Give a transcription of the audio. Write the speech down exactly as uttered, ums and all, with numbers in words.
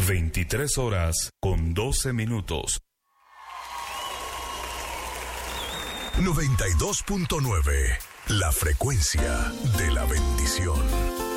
veintitrés horas con doce minutos. noventa y dos punto nueve, la frecuencia de la bendición.